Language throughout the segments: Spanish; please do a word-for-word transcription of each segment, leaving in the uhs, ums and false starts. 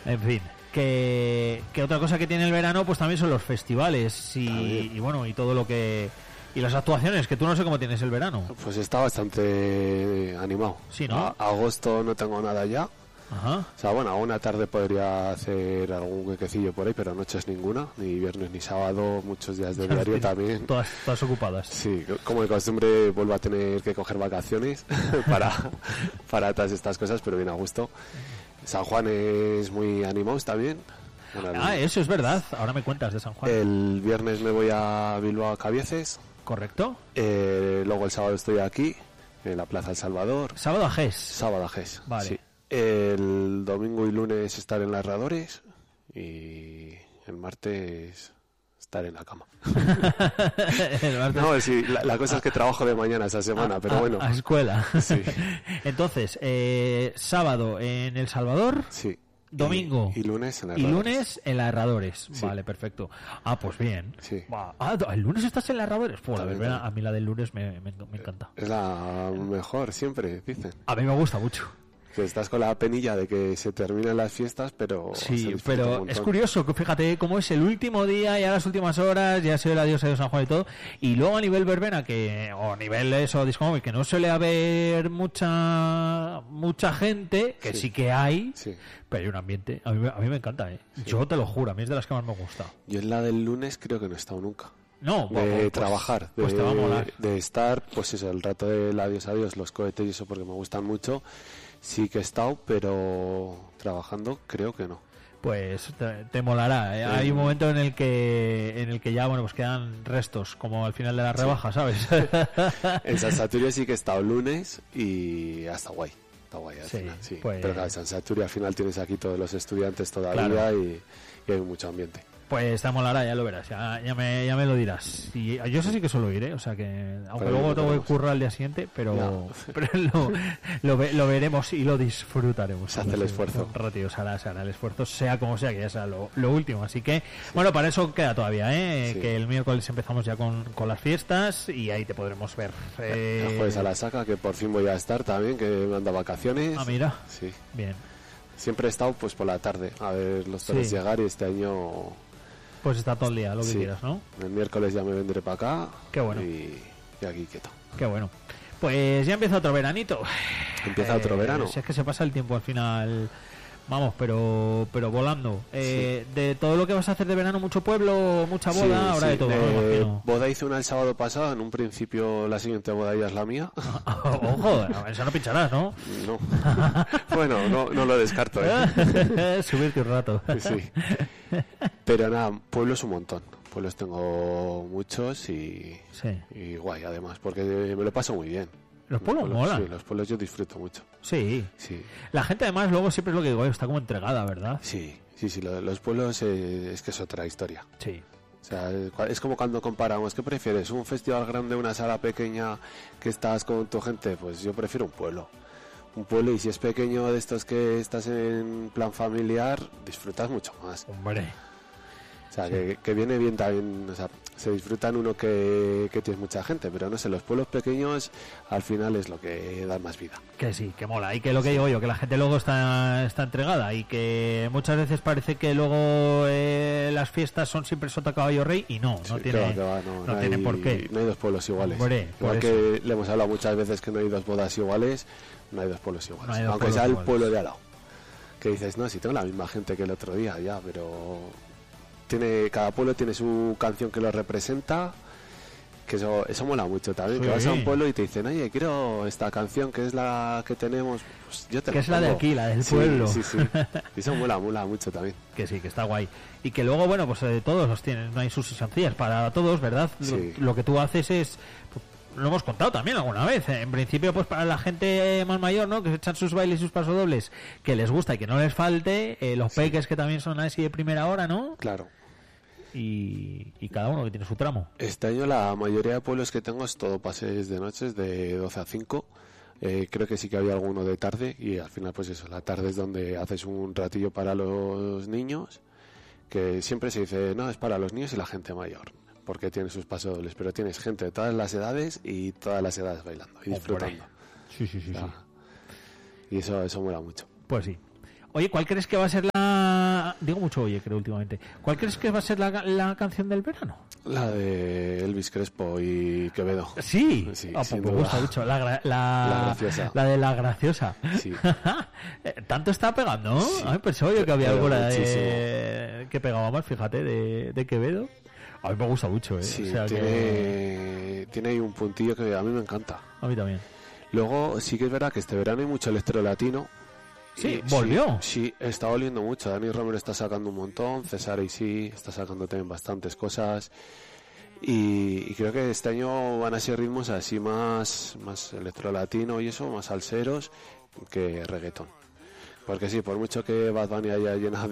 En fin, que, que otra cosa que tiene el verano pues también son los festivales y, y bueno, y todo lo que... Y las actuaciones, que tú no sé cómo tienes el verano. Pues está bastante animado. Sí, ¿no? A, agosto no tengo nada ya. Ajá. O sea, bueno, una tarde podría hacer algún huequecillo por ahí, pero noches ninguna, ni viernes ni sábado, muchos días de diario también. Todas, todas ocupadas. Sí, como de costumbre vuelvo a tener que coger vacaciones para, para todas estas cosas, pero bien a gusto. San Juan es muy animado, está bien. Bueno, el, ah, eso es verdad, ahora me cuentas de San Juan. El viernes me voy a Bilbao a Cabieces. Correcto. Eh, luego el sábado estoy aquí, en la Plaza El Salvador. Sábado a Gés. Sábado a Gés, vale. Sí. El domingo y lunes estar en las Herradores y el martes estar en la cama. el martes... No, sí, la, la cosa es que trabajo de mañana esa semana, a, pero bueno. A escuela. Sí. Entonces, eh, sábado en El Salvador. Sí. Domingo y, y lunes en la y lunes en la Herradores. Sí. Vale, perfecto. Ah, pues bien. Sí. Ah, ¿el lunes estás en la Herradores? Pues la verdad, a mí la del lunes me, me, me encanta. Es la mejor siempre, dicen. A mí me gusta mucho. Que estás con la penilla de que se terminan las fiestas, pero... Sí, pero es curioso, que fíjate cómo es el último día, ya las últimas horas, ya se ve el adiós a San Juan y todo, y luego a nivel verbena, que o a nivel eso, disco móvil, que no suele haber mucha mucha gente, que sí, sí que hay, sí. Pero hay un ambiente, a mí, a mí me encanta, ¿eh? Sí. Yo te lo juro, a mí es de las que más me gusta. Yo en la del lunes creo que no he estado nunca. No, de bueno, pues, trabajar, de, pues te va a molar. De estar, pues eso, el rato del adiós, adiós, los cohetes y eso porque me gustan mucho. Sí que he estado, pero trabajando creo que no. Pues te, te molará, ¿eh? Hay un momento en el que en el que ya bueno pues quedan restos, como al final de la rebaja, sí. ¿Sabes? En San Saturio sí que he estado lunes y hasta guay. Está guay al sí, final, sí. Pues... Pero claro, en San Saturio al final tienes aquí todos los estudiantes todavía, claro. y, y hay mucho ambiente. Pues te molará, ya lo verás, ya, ya, me, ya me lo dirás. Y yo eso sí que suelo ir, ¿eh? O sea que, aunque pero luego tengo que currar al día siguiente, pero, no. pero lo, lo, ve, lo veremos y lo disfrutaremos. Se hace el esfuerzo. Un ratito se hará, se hará el esfuerzo, sea como sea, que ya sea lo, lo último. Así que, sí. Bueno, para eso queda todavía, ¿eh? Sí. Que el miércoles empezamos ya con, con las fiestas y ahí te podremos ver. Eh... El jueves a la saca, que por fin voy a estar también, que me han dado vacaciones. Ah, mira. Sí. Bien. Siempre he estado pues por la tarde a ver los toros sí. llegar y este año... Pues está todo el día, lo que sí. quieras, ¿no? El miércoles ya me vendré para acá. Qué bueno. Y, y aquí quieto. Qué bueno. Pues ya empieza otro veranito. Empieza eh, otro verano. Si es que se pasa el tiempo al final, vamos, pero pero volando. Eh, sí. De todo lo que vas a hacer de verano, mucho pueblo, mucha boda, sí, ahora sí. de todo. Eh, boda hice una el sábado pasado, en un principio la siguiente boda ya es la mía. Ojo, eso no pincharás, ¿no? No. Bueno, no, no lo descarto. ¿eh? Subirte un rato. Sí. Pero nada, pueblos un montón. Pueblos tengo muchos y, sí. y guay además, porque me lo paso muy bien. Los pueblos, los pueblos molan. Sí, los pueblos yo disfruto mucho. Sí. Sí. La gente además luego siempre es lo que digo, está como entregada, ¿verdad? Sí, sí, sí. Lo, los pueblos eh, es que es otra historia. Sí. O sea, es como cuando comparamos, ¿qué prefieres? ¿Un festival grande, una sala pequeña que estás con tu gente? Pues yo prefiero un pueblo. Un pueblo, y si es pequeño de estos que estás en plan familiar, disfrutas mucho más. Hombre. O sea, sí. que, que viene bien también, o sea, se disfruta en uno que, que tienes mucha gente, pero no sé, los pueblos pequeños al final es lo que da más vida. Que sí, que mola, y que lo que digo yo, que la gente luego está, está entregada, y que muchas veces parece que luego eh, las fiestas son siempre sota, caballo, rey, y no, no sí, tiene, que va, que va, no, no no tiene hay, por qué. No hay dos pueblos iguales. Hombre, igual que eso. Le hemos hablado muchas veces que no hay dos bodas iguales, no hay dos pueblos iguales, no hay dos aunque pueblos sea el iguales. pueblo de al lado. Que dices, no, si tengo la misma gente que el otro día, ya, pero... tiene cada pueblo tiene su canción que lo representa, que eso eso mola mucho también, sí. Que vas a un pueblo y te dicen, oye, quiero esta canción que es la que tenemos, pues yo te que la es pongo. La de aquí, la del sí, pueblo. Sí, sí, y eso mola, mola mucho también. Que sí, que está guay. Y que luego, bueno, pues eh, todos los tienen, no hay sus sencillas para todos, ¿verdad? Sí. Lo, lo que tú haces es... Lo hemos contado también alguna vez. En principio, pues para la gente más mayor, ¿no? Que se echan sus bailes y sus pasodobles, que les gusta y que no les falte, eh, los sí. peques que también son así de primera hora, ¿no? Claro. Y, y cada uno que tiene su tramo. Este año la mayoría de pueblos que tengo es todo pases de noches de doce a cinco. Eh, creo que sí que había alguno de tarde y al final pues eso, la tarde es donde haces un ratillo para los niños, que siempre se dice, no, es para los niños y la gente mayor, porque tiene sus pasodobles, pero tienes gente de todas las edades y todas las edades bailando y disfrutando. Sí, sí, sí, o sea, sí. Y eso, eso mola mucho. Pues sí. Oye, ¿cuál crees que va a ser la la... Digo mucho oye, creo, últimamente. ¿Cuál crees que va a ser la, la canción del verano? La de Elvis Crespo y Quevedo. Sí, sí oh, pues sin me duda. gusta mucho. La, gra- la, La graciosa. La de la graciosa. Sí. Tanto está pegando, ¿no? Sí. Ay, pensaba yo que había Pero alguna muchísimo. de... que pegaba más, fíjate, de, de Quevedo. A mí me gusta mucho, ¿eh? Sí, o sea tiene, que... tiene ahí un puntillo que a mí me encanta. A mí también. Luego sí que es verdad que este verano hay mucho electro latino. Sí, Y volvió. Sí, sí, está oliendo mucho. Dani Romero está sacando un montón, César y sí, está sacando también bastantes cosas. Y, y creo que este año van a ser ritmos así más, más electro latino y eso, más salseros que reggaetón. Porque sí, por mucho que Bad Bunny haya llenado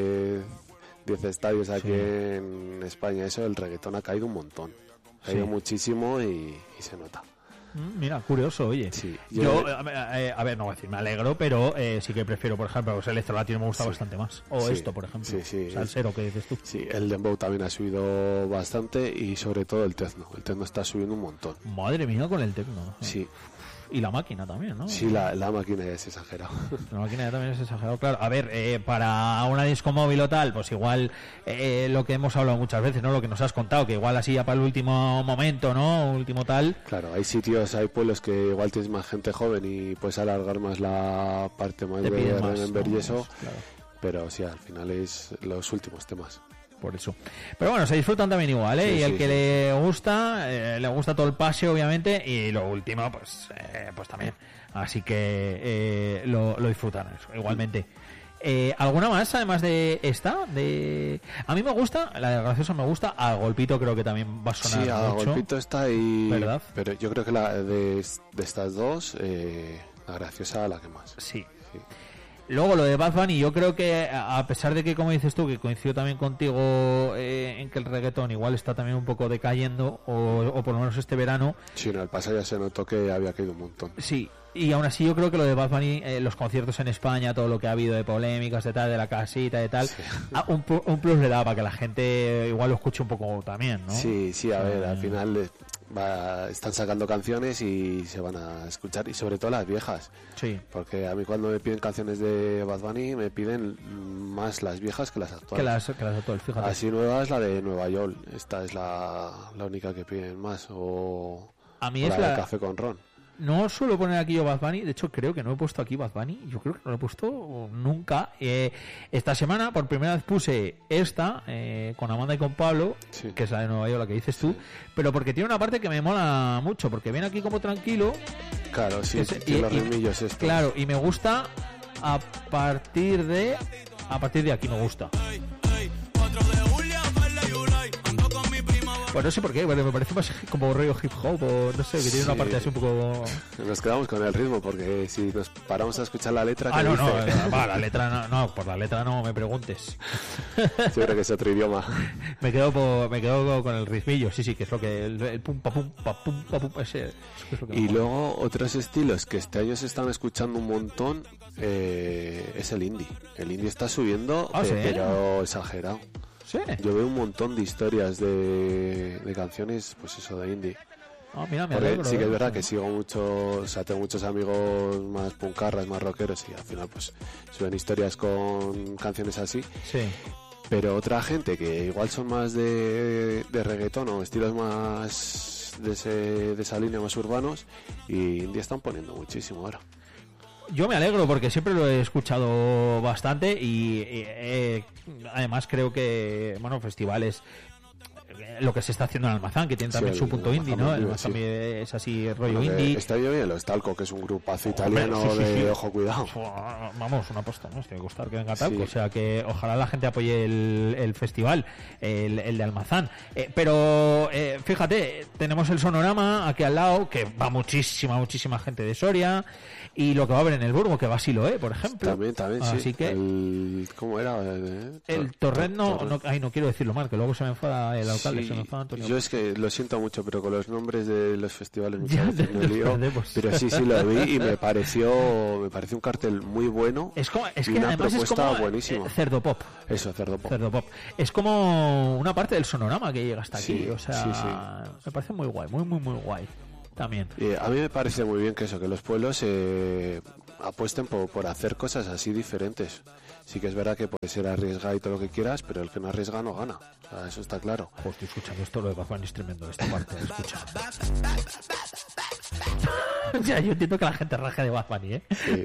diez estadios aquí Sí. en España, eso, el reggaetón ha caído un montón. Ha caído Sí. muchísimo y, y se nota. Mm, Mira, curioso, oye. Sí, yo, yo- a, eh, a ver, no voy a decir, me alegro, pero eh, sí que prefiero, por ejemplo, pues el electro latino me gusta Sí. bastante más. O Sí. esto, por ejemplo. Sí, sí. Salsero, ¿qué dices tú? Sí, el dembow también ha subido bastante y sobre todo el techno. El techno está subiendo un montón. Madre mía, con el tecno. Sí, Y la máquina también, ¿no? sí, la, la máquina es exagerada. La máquina ya también es exagerado, claro. A ver, eh, para una disco móvil o tal, pues igual eh, lo que hemos hablado muchas veces, ¿no? Lo que nos has contado, que igual así ya para el último momento, ¿no? Último tal. Claro, hay sitios, hay pueblos que igual tienes más gente joven y puedes alargar más la parte más Te de piden más, Remember ¿no? y eso, Claro. pero sí, al final es los últimos temas. Por eso. Pero bueno, se disfrutan también igual, ¿eh? Sí, y el sí, que sí. le gusta, eh, le gusta todo el pase, obviamente, y lo último, pues, eh, pues también. Así que eh, lo, lo disfrutan, eso, igualmente. Eh, ¿Alguna más, además de esta? De A mí me gusta, la de Graciosa me gusta, a Golpito creo que también va a sonar Sí, a mucho. golpito está ahí, ¿Verdad? pero yo creo que la de, de estas dos, eh, la graciosa la que más. Sí. Sí. Luego lo de Bad Bunny, yo creo que a pesar de que, como dices tú, que coincido también contigo eh, en que el reggaetón igual está también un poco decayendo, o, o por lo menos este verano, Sí, no, el pasado ya se notó que había caído un montón. sí. Y aún así yo creo que lo de Bad Bunny, eh, los conciertos en España, todo lo que ha habido de polémicas, de tal, de la casita, de tal, Sí. ah, un, pu- un plus le da para que la gente igual lo escuche un poco también, ¿no? Sí, sí, a ver, Eh, al final eh, va- están sacando canciones y se van a escuchar, y sobre todo las viejas, Sí. porque a mí cuando me piden canciones de Bad Bunny me piden más las viejas que las Que actuales. las, que las actuales, fíjate. Así nueva es la de Nueva York, esta es la, la única que piden más, o, A mí o es la de la... Café con Ron. No suelo poner aquí yo Bad Bunny, de hecho creo que no he puesto aquí Bad Bunny, yo creo que no lo he puesto nunca. Eh, esta semana por primera vez puse esta eh, con Amanda y con Pablo, Sí. que es la de Nueva York, la que dices tú, pero porque tiene una parte que me mola mucho, porque viene aquí como tranquilo, Claro, sí, Ese- tiene y- los y- ritmillos estos. claro, y me gusta a partir de... A partir de aquí me gusta. Pues no sé por qué, bueno, me parece más como rollo hip hop o no sé, que tiene una Sí. parte así un poco... Nos quedamos con el ritmo, porque si nos paramos a escuchar la letra, Ah, ¿qué no, no, dice? eh, va, la letra no, no, por la letra no me preguntes. Seguro que es otro idioma. Me quedo por- me quedo con el ritmillo, sí, sí, que es lo que el, el pum pa pum pa pum pa pum, ese eso es lo que me Y mola. luego otros estilos que este año se están escuchando un montón eh, es el indie. El indie está subiendo, Ah, pe- ¿sí? pero exagerado. Sí. Yo veo un montón de historias de, de canciones, pues eso, de indie. Ah, mira, me Porque alegro, sí que eh. es verdad que sigo mucho, o sea, tengo muchos amigos más puncarras, más rockeros, y al final pues suben historias con canciones así. Sí. Pero otra gente que igual son más de, de reggaetón o estilos más de, ese, de esa línea, más urbanos, y indie están poniendo muchísimo ahora. Yo me alegro porque siempre lo he escuchado bastante y, y, eh, además creo que, bueno, festivales, eh, lo que se está haciendo en Almazán, que tiene Sí, también el su punto Almazán indie, ¿no? Vive, El Almazán sí. Vive es así, rollo Bueno, que indie. está yo bien, los Talco, que es un grupazo Hombre, italiano sí, sí, de sí. ojo cuidado. Vamos, una aposta, ¿no? Tiene que gustar que venga Talco. Sí. O sea que ojalá la gente apoye el, el festival, el, el de Almazán. Eh, pero eh, fíjate, tenemos el Sonorama aquí al lado, que va muchísima, muchísima gente de Soria. Y lo que va a haber en el Burgo, que va Siloé, por ejemplo. También, también, sí. Así que El, ¿Cómo era? El, el Torrent no, Torrent. no, ay, no quiero decirlo mal, que luego se me enfada el alcalde, Sí, se me enfada Antonio. yo es que lo siento mucho, pero con los nombres de los festivales Ya, muchas veces me nos lío. perdemos. Pero sí, sí lo vi y me pareció, me pareció un cartel muy bueno. Es, como, es y que una además es propuesta como buenísima. eh, Cerdo Pop. Eso, Cerdo Pop. Cerdo Pop. Es como una parte del Sonorama que llega hasta aquí. Sí, O sea, sí, sí. me parece muy guay, muy, muy, muy guay. También. Y a mí me parece muy bien que eso, que los pueblos eh, apuesten por, por hacer cosas así diferentes. Sí que es verdad que puede ser arriesgado y todo lo que quieras, pero el que no arriesga no gana. O sea, eso está claro. Oh, estoy escuchando esto, lo de Bad Bunny es tremendo, esta parte, escucha. O sea, yo entiendo que la gente raje de Bad Bunny, ¿eh? Sí.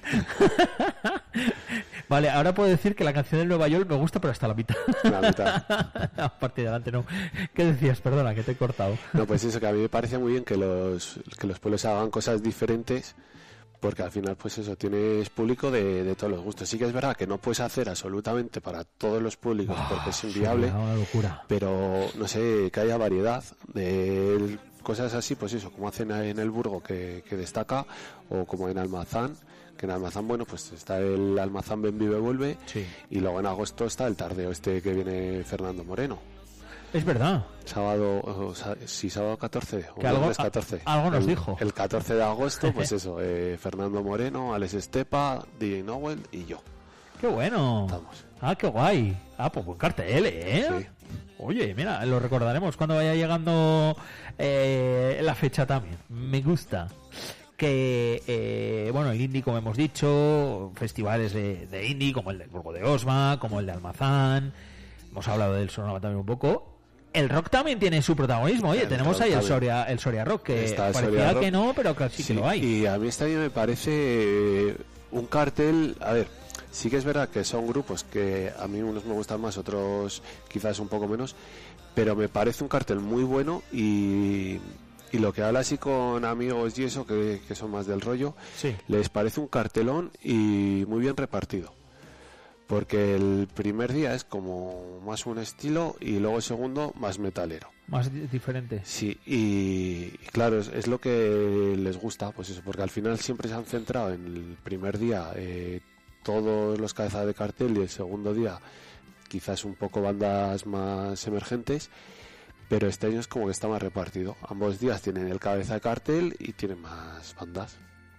Vale, ahora puedo decir que la canción de Nueva York me gusta, pero hasta la mitad. La mitad. A partir de adelante no. ¿Qué decías? Perdona, que te he cortado. No, pues eso, que a mí me parece muy bien que los, que los pueblos hagan cosas diferentes, porque al final, pues eso, tienes público de, de todos los gustos. Sí que es verdad que no puedes hacer absolutamente para todos los públicos, oh, porque es inviable. Sí, una locura. Pero, no sé, que haya variedad de cosas así, pues eso, como hacen en el Burgo, que, que destaca, o como en Almazán, que en Almazán, bueno, pues está el Almazán Ven Vive Vuelve, sí. Y luego en agosto está el tardeo este que viene Fernando Moreno. Es verdad. Sábado, o sea, sí, sábado catorce, o algo, viernes catorce. Algo nos el, dijo. El catorce de agosto, pues eso, eh, Fernando Moreno, Alex Estepa, D J Nowell y yo. ¡Qué bueno! Estamos. Ah, qué guay. Ah, pues buen cartel, ¿eh? Sí. Oye, mira, lo recordaremos cuando vaya llegando eh, la fecha también. Me gusta. Que, eh, bueno, el indie, como hemos dicho, festivales de, de indie, como el del Burgo de Osma, como el de Almazán. Hemos hablado del Sonora también un poco. El rock también tiene su protagonismo. Oye, el tenemos ahí el Soria, el Soria Rock, que Está parecía Soria que Rock. no, pero que sí, sí que lo hay. Y a mí este año me parece eh, un cartel, a ver, sí que es verdad que son grupos que a mí unos me gustan más, otros quizás un poco menos, pero me parece un cartel muy bueno y, y lo que habla así con amigos y eso, que, que son más del rollo, sí. Les parece un cartelón y muy bien repartido. Porque el primer día es como más un estilo y luego el segundo más metalero. Más di- diferente. Sí, y, y claro, es, es lo que les gusta, pues eso, porque al final siempre se han centrado en el primer día eh, todos los cabezas de cartel y el segundo día quizás un poco bandas más emergentes, pero este año es como que está más repartido. Ambos días tienen el cabeza de cartel y tienen más bandas.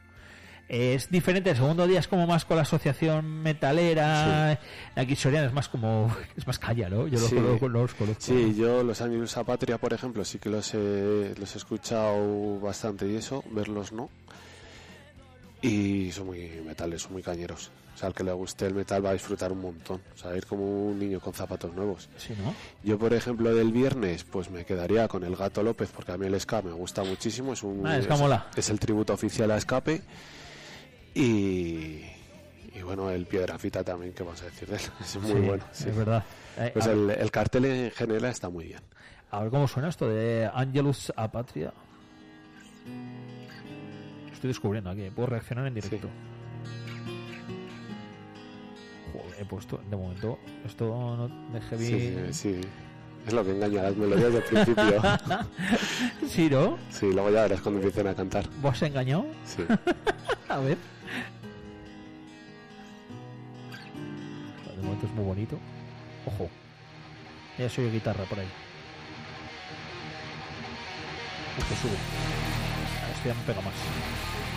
Es diferente, el segundo día es como más con la asociación metalera, sí. Aquí Soriana es más como, es más calla, ¿no? Yo sí. los, los conozco. Sí, yo los Años a Patria, por ejemplo, sí que los he, los he escuchado bastante y eso, verlos no. Y son muy metales, son muy cañeros. O sea, al que le guste el metal va a disfrutar un montón. O sea, ir como un niño con zapatos nuevos. Sí, ¿no? Yo, por ejemplo, del viernes, pues me quedaría con el Gato López, porque a mí el ska me gusta muchísimo. Es un ah, ska es, mola. Es el tributo oficial a Escape. Y, y bueno, el Piedrafita también, ¿qué vas a decir de él? Es muy sí, bueno. Sí. Es verdad. Eh, pues el, el cartel en general está muy bien. A ver cómo suena esto de Angelus a Patria. Estoy descubriendo aquí, puedo reaccionar en directo. Sí. Joder, he puesto, de momento, esto no de heavy. Sí, sí. Es lo que engaña las melodías del principio. Sí, ¿no? Sí, luego ya verás cuando empiecen a cantar. ¿Vos has engañado? Sí. A ver. De momento es muy bonito. Ojo. Ya soy guitarra por ahí. Esto sube. Esto ya me pega más.